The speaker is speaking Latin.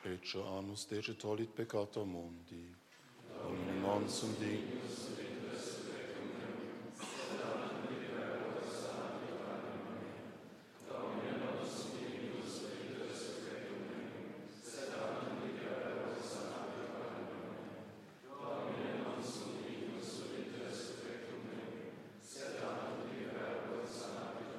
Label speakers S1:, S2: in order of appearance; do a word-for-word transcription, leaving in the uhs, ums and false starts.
S1: Ecce annus Dece tollit peccata mundi. Domine monsum dignus,